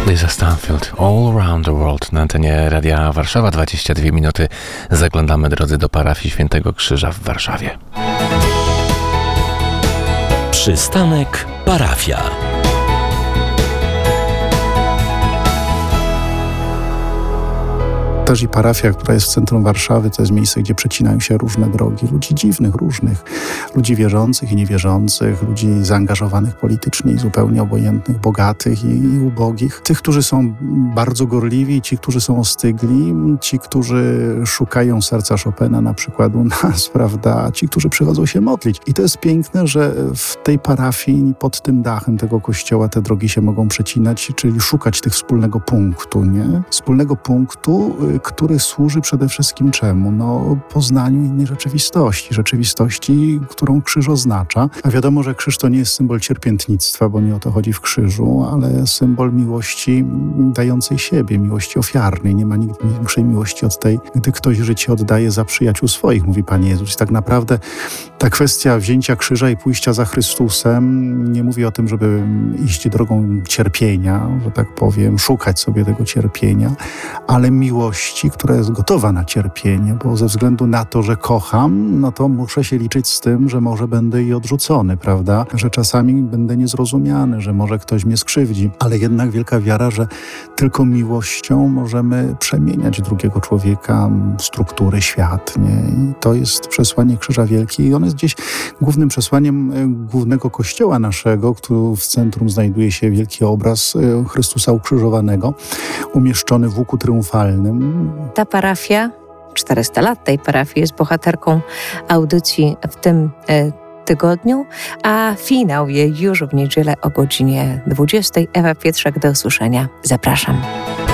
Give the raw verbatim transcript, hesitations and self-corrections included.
Lisa Stanfield, All Around the World na antenie Radia Warszawa. dwadzieścia dwie minuty. Zaglądamy, drodzy, do parafii Świętego Krzyża w Warszawie. Przystanek parafia. Też i parafia, która jest w centrum Warszawy, to jest miejsce, gdzie przecinają się różne drogi. Ludzi dziwnych, różnych. Ludzi wierzących i niewierzących, ludzi zaangażowanych politycznie i zupełnie obojętnych, bogatych i, i ubogich. Tych, którzy są bardzo gorliwi, ci, którzy są ostygli, ci, którzy szukają serca Chopina na przykład u nas, prawda? Ci, którzy przychodzą się modlić. I to jest piękne, że w tej parafii, pod tym dachem tego kościoła te drogi się mogą przecinać, czyli szukać tych wspólnego punktu, nie? Wspólnego punktu, który służy przede wszystkim czemu? No, poznaniu innej rzeczywistości. Rzeczywistości, którą krzyż oznacza. A wiadomo, że krzyż to nie jest symbol cierpiętnictwa, bo nie o to chodzi w krzyżu, ale symbol miłości dającej siebie, miłości ofiarnej. Nie ma nigdy większej miłości od tej, gdy ktoś życie oddaje za przyjaciół swoich, mówi Pan Jezus. I tak naprawdę ta kwestia wzięcia krzyża i pójścia za Chrystusem nie mówi o tym, żeby iść drogą cierpienia, że tak powiem, szukać sobie tego cierpienia, ale miłości, która jest gotowa na cierpienie, bo ze względu na to, że kocham, no to muszę się liczyć z tym, że może będę i odrzucony, prawda? Że czasami będę niezrozumiany, że może ktoś mnie skrzywdzi, ale jednak wielka wiara, że tylko miłością możemy przemieniać drugiego człowieka, struktury, świat, nie? I to jest przesłanie Krzyża Wielki i ono jest gdzieś głównym przesłaniem głównego kościoła naszego, który w centrum znajduje się wielki obraz Chrystusa ukrzyżowanego, umieszczony w łuku triumfalnym. Ta parafia, czterysta lat tej parafii, jest bohaterką audycji w tym e, tygodniu, a finał jej już w niedzielę o godzinie dwudziestej. Ewa Pietrzak, do usłyszenia. Zapraszam.